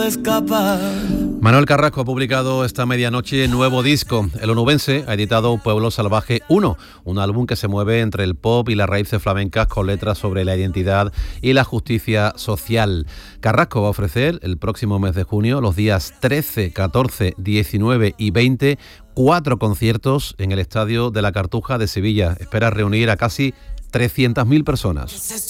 Manuel Carrasco ha publicado esta medianoche nuevo disco. El onubense ha editado Pueblo Salvaje 1, un álbum que se mueve entre el pop y las raíces flamencas con letras sobre la identidad y la justicia social. Carrasco va a ofrecer el próximo mes de junio, los días 13, 14, 19 y 20, 4 conciertos en el Estadio de la Cartuja de Sevilla. Espera reunir a casi 300.000 personas.